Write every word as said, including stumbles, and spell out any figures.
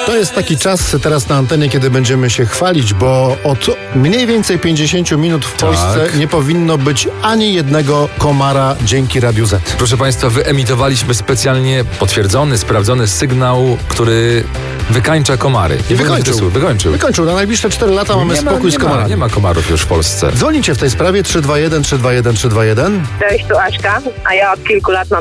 To jest taki czas teraz na antenie, kiedy będziemy się chwalić, bo od mniej więcej pięćdziesiąt minut w Polsce Tak. nie powinno być ani jednego komara dzięki Radiu Z. Proszę Państwa, wyemitowaliśmy specjalnie potwierdzony, sprawdzony sygnał, który wykańcza komary. I wykończył. Wykończył. Wykończył. Na najbliższe cztery lata mamy nie ma, spokój nie z komarami. Ma, nie ma komarów już w Polsce. Dzwonicie w tej sprawie trzy dwa jeden trzy dwa jeden trzy dwa jeden. Cześć, tu Aśka, a ja od kilku lat mam